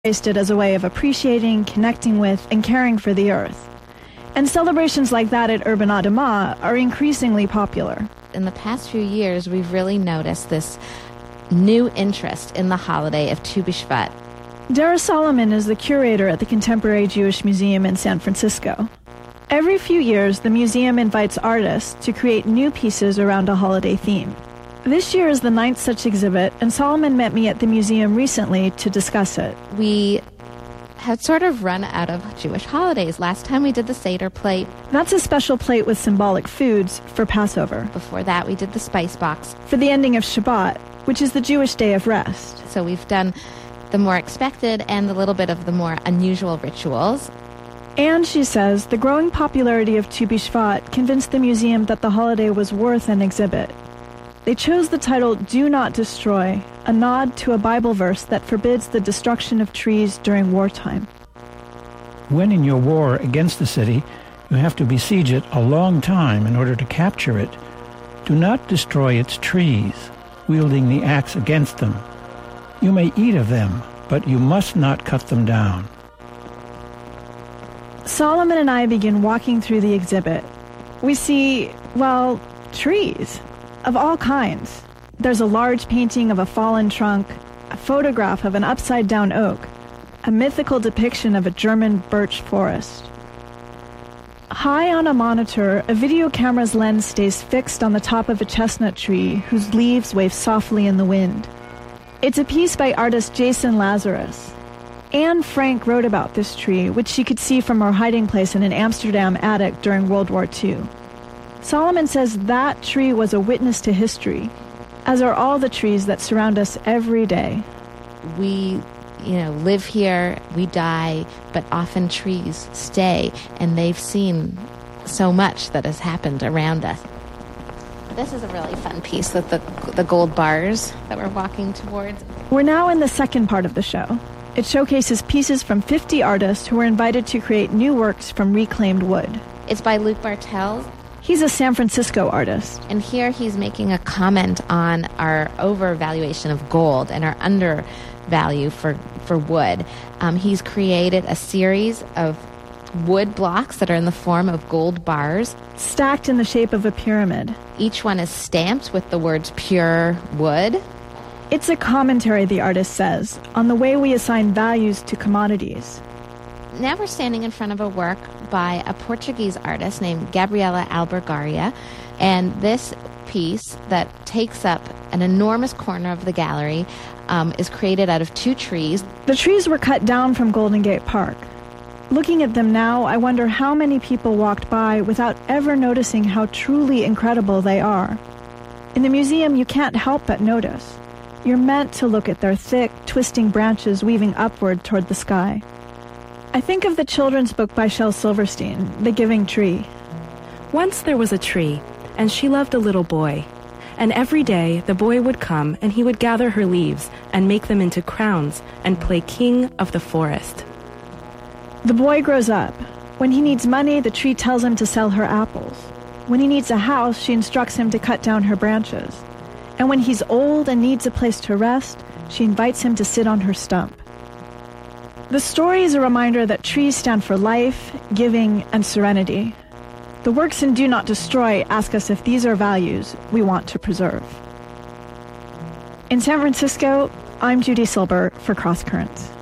embraced it as a way of appreciating, connecting with, and caring for the earth. And celebrations like that at Urban Adamah are increasingly popular. In the past few years, we've really noticed this new interest in the holiday of Tu B'Shvat. Dara Solomon is the curator at the Contemporary Jewish Museum in San Francisco. Every few years, the museum invites artists to create new pieces around a holiday theme. This year is the 9th such exhibit, and Solomon met me at the museum recently to discuss it. We had sort of run out of Jewish holidays. Last time we did the Seder plate. That's a special plate with symbolic foods for Passover. Before that, we did the spice box. For the ending of Shabbat, which is the Jewish day of rest. So we've done the more expected and a little bit of the more unusual rituals. And, she says, the growing popularity of Tu B'Shvat convinced the museum that the holiday was worth an exhibit. They chose the title Do Not Destroy, a nod to a Bible verse that forbids the destruction of trees during wartime. When in your war against the city, you have to besiege it a long time in order to capture it. Do not destroy its trees, wielding the axe against them. You may eat of them, but you must not cut them down. Solomon and I begin walking through the exhibit. We see, well, trees of all kinds. There's a large painting of a fallen trunk, a photograph of an upside-down oak, a mythical depiction of a German birch forest. High on a monitor, a video camera's lens stays fixed on the top of a chestnut tree whose leaves wave softly in the wind. It's a piece by artist Jason Lazarus. Anne Frank wrote about this tree, which she could see from her hiding place in an Amsterdam attic during World War II. Solomon says that tree was a witness to history, as are all the trees that surround us every day. We, live here, we die, but often trees stay, and they've seen so much that has happened around us. This is a really fun piece with the gold bars that we're walking towards. We're now in the second part of the show. It showcases pieces from 50 artists who were invited to create new works from reclaimed wood. It's by Luc Bartels. He's a San Francisco artist. And here he's making a comment on our overvaluation of gold and our undervalue for wood. He's created a series of wood blocks that are in the form of gold bars, stacked in the shape of a pyramid. Each one is stamped with the words pure wood. It's a commentary, the artist says, on the way we assign values to commodities. Now we're standing in front of a work by a Portuguese artist named Gabriela Albergaria, and this piece that takes up an enormous corner of the gallery is created out of 2 trees. The trees were cut down from Golden Gate Park. Looking at them now, I wonder how many people walked by without ever noticing how truly incredible they are. In the museum, you can't help but notice. You're meant to look at their thick, twisting branches weaving upward toward the sky. I think of the children's book by Shel Silverstein, The Giving Tree. Once there was a tree, and she loved a little boy. And every day the boy would come and he would gather her leaves and make them into crowns and play king of the forest. The boy grows up. When he needs money, the tree tells him to sell her apples. When he needs a house, she instructs him to cut down her branches. And when he's old and needs a place to rest, she invites him to sit on her stump. The story is a reminder that trees stand for life, giving, and serenity. The works in Do Not Destroy ask us if these are values we want to preserve. In San Francisco, I'm Judy Silber for Cross Currents.